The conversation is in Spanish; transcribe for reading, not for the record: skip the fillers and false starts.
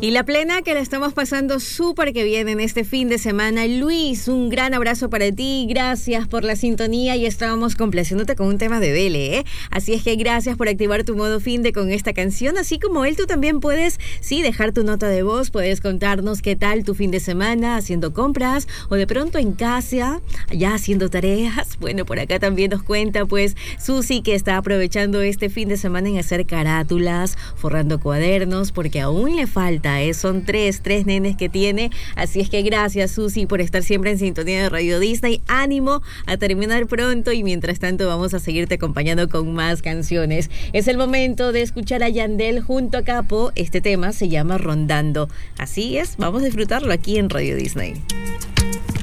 Y la plena que la estamos pasando súper que bien en este fin de semana. Luis, un gran abrazo para ti, gracias por la sintonía y estábamos complaciéndote con un tema de Bele, ¿eh? Así es que gracias por activar tu modo fin de con esta canción, así como él, tú también puedes, sí, dejar tu nota de voz, puedes contarnos qué tal tu fin de semana haciendo compras o de pronto en casa, ya haciendo tareas. Bueno, por acá también nos cuenta pues Susi que está aprovechando este fin de semana en hacer carátulas, forrando cuadernos, porque aún le falta, son tres nenes que tiene, así es que gracias Susi por estar siempre en sintonía de Radio Disney, ánimo a terminar pronto y mientras tanto vamos a seguirte acompañando con más canciones. Es el momento de escuchar a Yandel junto a Capo, este tema se llama Rondando, así es, vamos a disfrutarlo aquí en Radio Disney.